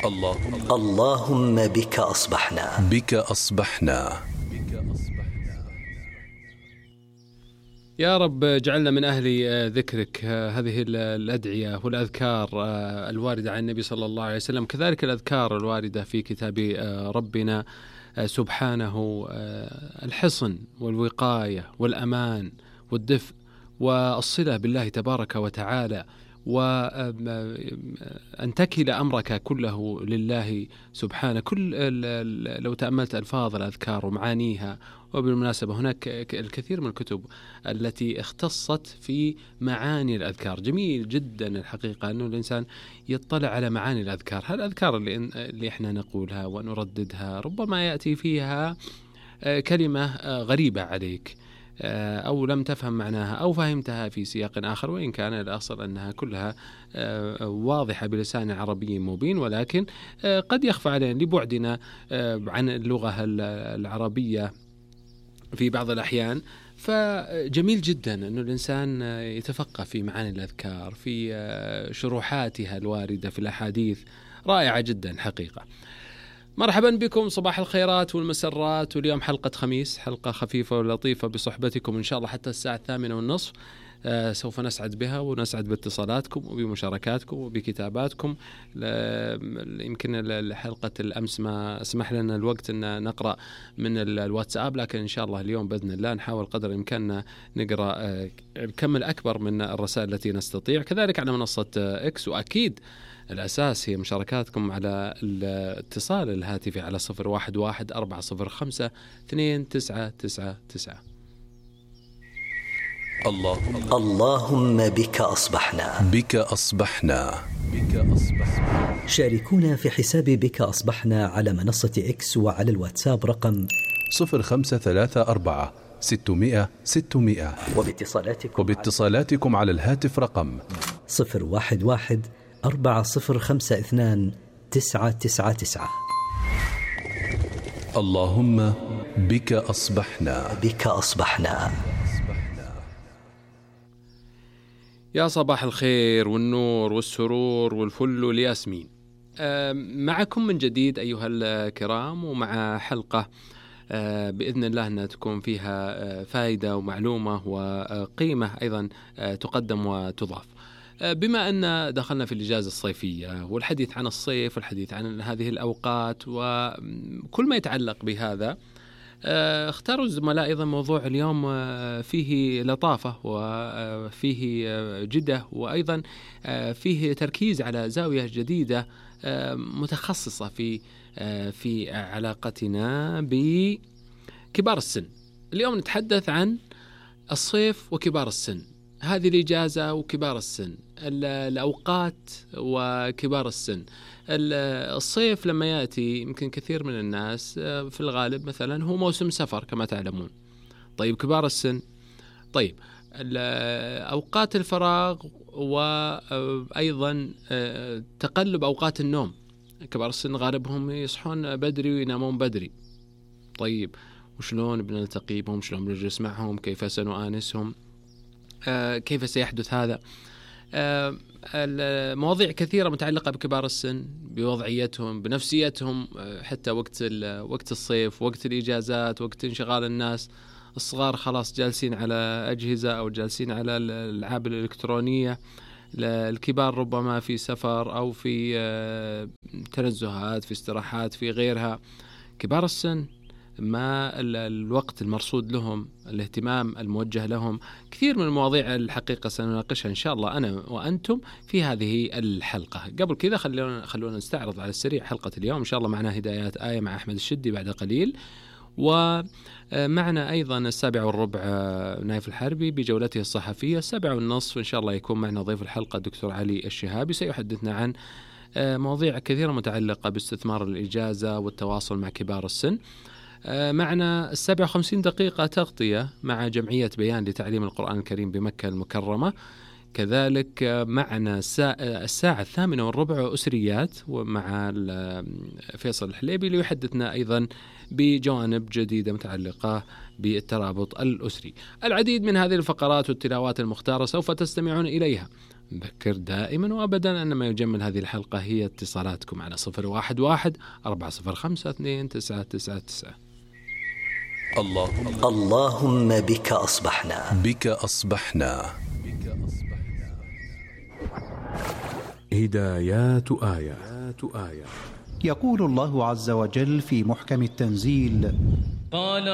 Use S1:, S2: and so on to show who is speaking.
S1: اللهم بك أصبحنا.
S2: بك أصبحنا.
S3: يا رب اجعلنا من أهل ذكرك. هذه الأدعية والأذكار الواردة عن النبي صلى الله عليه وسلم، كذلك الأذكار الواردة في كتاب ربنا سبحانه، الحصن والوقاية والأمان والدفء والصلة بالله تبارك وتعالى، وأن تكل أمرك كله لله سبحانه. لو تأملت ألفاظ الأذكار ومعانيها، وبالمناسبة هناك الكثير من الكتب التي اختصت في معاني الأذكار. جميل جدا الحقيقة أنه الإنسان يطلع على معاني الأذكار. هالأذكار اللي احنا نقولها ونرددها ربما يأتي فيها كلمة غريبة عليك، أو لم تفهم معناها، أو فهمتها في سياق آخر، وإن كان الأصل أنها كلها واضحة بلسان عربي مبين، ولكن قد يخفى علينا لبعدنا عن اللغة العربية في بعض الأحيان. فجميل جدا أن الإنسان يتفقه في معاني الأذكار، في شروحاتها الواردة في الأحاديث. رائعة جدا حقيقة. مرحبا بكم، صباح الخيرات والمسرات. واليوم حلقة خميس، حلقة خفيفة ولطيفة بصحبتكم إن شاء الله حتى الساعة 8:30. سوف نسعد بها ونسعد باتصالاتكم وبمشاركاتكم وبكتاباتكم. يمكن حلقة الأمس ما اسمح لنا الوقت أن نقرأ من الواتساب، لكن إن شاء الله اليوم بإذن الله نحاول قدر الإمكان نقرأ كم الأكبر من الرسائل التي نستطيع، كذلك على منصة إكس. وأكيد الأساس هي مشاركاتكم على الاتصال الهاتفي على 011-405-2999.
S1: اللهم بك أصبحنا.
S2: بك أصبحنا. بك أصبحنا.
S1: شاركونا في حساب بك أصبحنا على منصة إكس وعلى الواتساب رقم
S2: 0534-600-600. وباتصالاتكم على الهاتف رقم
S1: 011-4052-999.
S2: اللهم بك أصبحنا.
S1: بك أصبحنا.
S3: يا صباح الخير والنور والسرور والفل والياسمين. معكم من جديد أيها الكرام، ومع حلقة بإذن الله أنها تكون فيها فائدة ومعلومة وقيمة أيضا تقدم وتضاف. بما أن دخلنا في الإجازة الصيفية والحديث عن الصيف والحديث عن هذه الأوقات وكل ما يتعلق بهذا، اختاروا الزملاء أيضا موضوع اليوم فيه لطافة وفيه جدة، وأيضا فيه تركيز على زاوية جديدة متخصصة في علاقتنا بكبار السن. اليوم نتحدث عن الصيف وكبار السن، هذه الإجازة وكبار السن، الأوقات وكبار السن. الصيف لما يأتي يمكن كثير من الناس في الغالب مثلا هو موسم سفر كما تعلمون. طيب كبار السن، طيب أوقات الفراغ وأيضا تقلب أوقات النوم. كبار السن غالبهم يصحون بدري وينامون بدري. طيب وشلون بنلتقي بهم؟ شلون بنجلس معهم؟ كيف سنؤانسهم؟ كيف سيحدث هذا؟ المواضيع كثيرة متعلقة بكبار السن، بوضعيتهم، بنفسيتهم، حتى وقت الصيف، وقت الإجازات، وقت انشغال الناس. الصغار خلاص جالسين على أجهزة أو جالسين على الألعاب الإلكترونية، الكبار ربما في سفر أو في تنزهات، في استراحات، في غيرها. كبار السن ما الوقت المرصود لهم، الاهتمام الموجه لهم. كثير من المواضيع الحقيقة سنناقشها إن شاء الله أنا وأنتم في هذه الحلقة. قبل كذا خلونا نستعرض على السريع حلقة اليوم. إن شاء الله معنا هدايات آية مع أحمد الشدي بعد قليل، ومعنا أيضا 7:15 نايف الحربي بجولته الصحفية. 7:30 إن شاء الله يكون معنا ضيف الحلقة الدكتور علي الشهابي، سيحدثنا عن مواضيع كثيرة متعلقة باستثمار الإجازة والتواصل مع كبار السن. معنا 57 دقيقة تغطية مع جمعية بيان لتعليم القرآن الكريم بمكة المكرمة. كذلك معنا الساعة 8:15 أسريات، ومع فيصل الحليبي ليحدثنا أيضا بجوانب جديدة متعلقة بالترابط الأسري. العديد من هذه الفقرات والتلاوات المختارة سوف تستمعون إليها نذكر دائما وأبدا أن ما يجمل هذه الحلقة هي اتصالاتكم على 011-405-29999.
S1: اللهم بك أصبحنا.
S2: بك أصبحنا.
S4: هدايات آية. يقول الله عز وجل في محكم التنزيل: قال